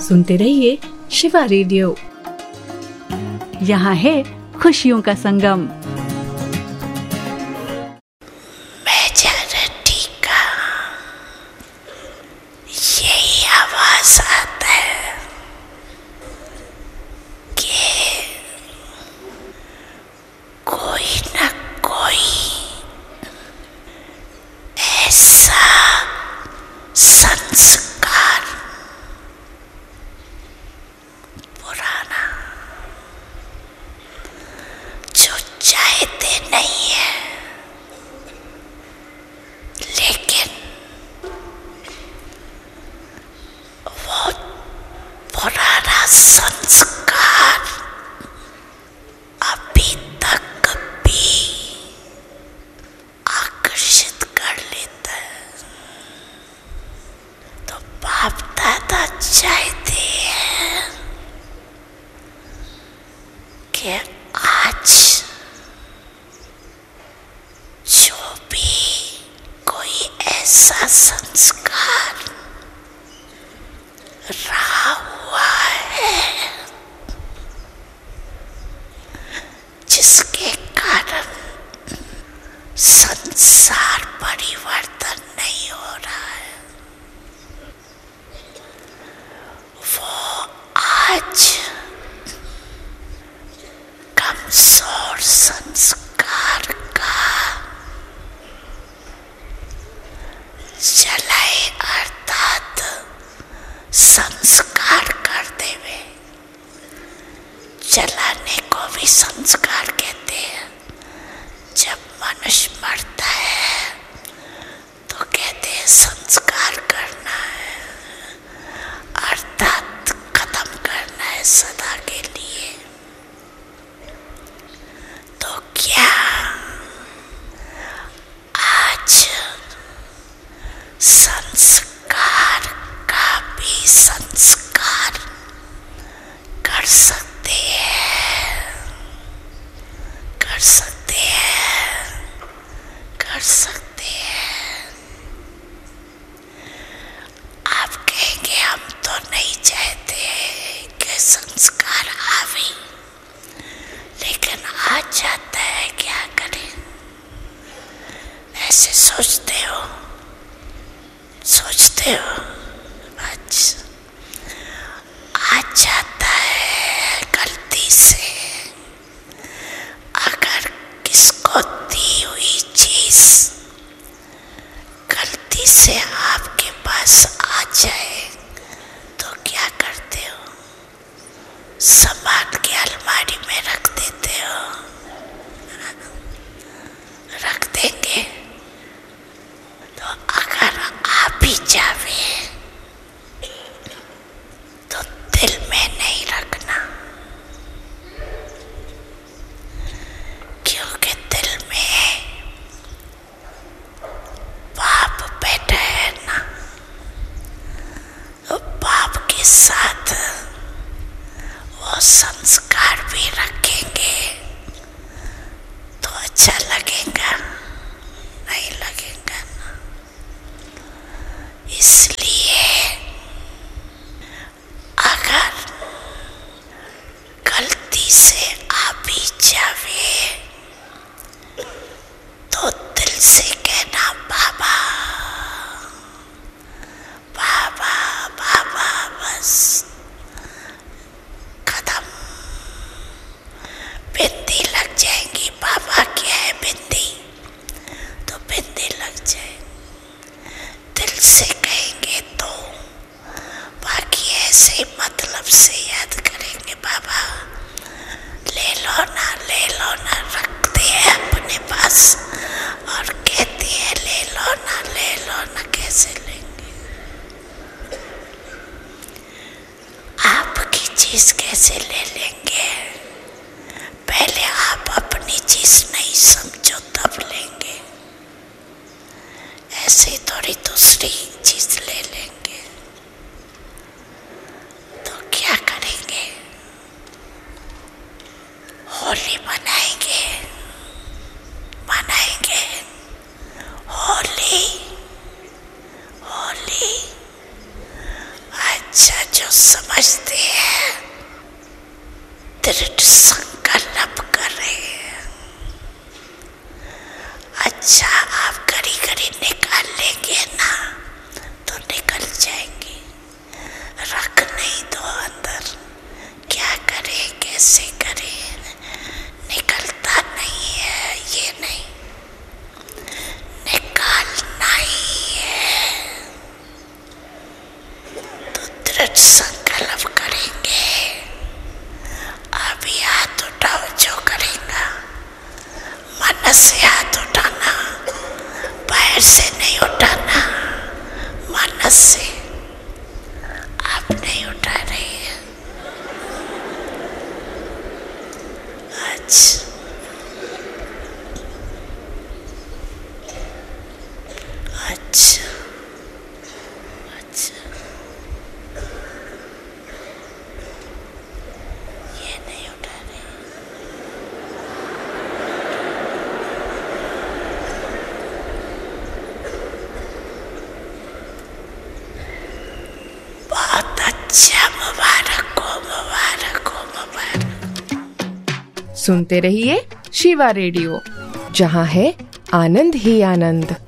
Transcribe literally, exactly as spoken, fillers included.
सुनते रहिए शिवा रेडियो। यहाँ है खुशियों का संगम। होली मनाएंगे मनाएंगे होली होली। आज अच्छा, जो समझते हैं दृढ़ संकल्प करें। अच्छा, आप घड़ी घड़ी निकाल लेंगे ना तो निकल जाएंगे, रख नहीं दो अंदर। क्या करें, कैसे करें, निकलता नहीं है, ये नहीं, निकालना ही है। तो दृढ़ संकल्प करेंगे। अभी हाथ उठाओ, जो करेगा मन से हाथ उठाना, पैर से नहीं उठाना, मन से। आप नहीं उठा रही है। अच्छा, अच्छा, अच्छा, ये नहीं उठा रही। बहुत अच्छा, मुबारक हो, मुबारक हो, मुबारक। सुनते रहिए शिवा रेडियो, जहाँ है आनंद ही आनंद।